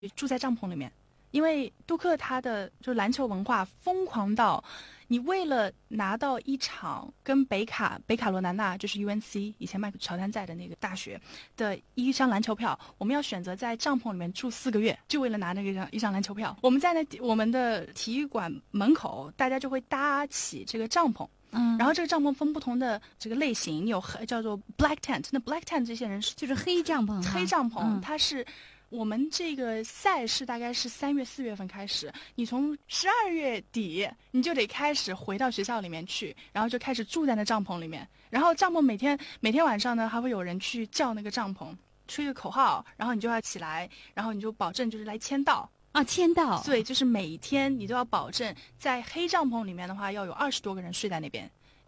住在帐篷里面。因为杜克他的就篮球文化疯狂到，你为了拿到一场跟北卡罗来纳就是 UNC 以前麦克乔丹在的那个大学的一张篮球票，我们要选择在帐篷里面住4个月，就为了拿那个一张篮球票。我们在我们的体育馆门口，大家就会搭起这个帐篷。然后这个帐篷分不同的这个类型，有叫做 black tent， 那 black tent 这些人就是黑帐篷， 黑帐篷，它是。我们这个赛事大概是3月4月份开始，你从12月底你就得开始回到学校里面去，然后就开始住在那帐篷里面。然后帐篷每天晚上呢，还会有人去叫那个帐篷，吹个口号，然后你就要起来，然后你就保证就是来签到啊，签到。 对，就是每天你都要保证在黑帐篷里面的话，要有20多个人睡在那边。